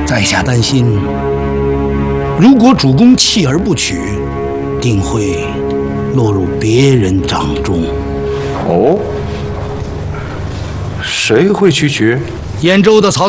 在下担心，如果主公弃而不取，定会落入别人掌中。 哦，谁会去取？ 兖州的曹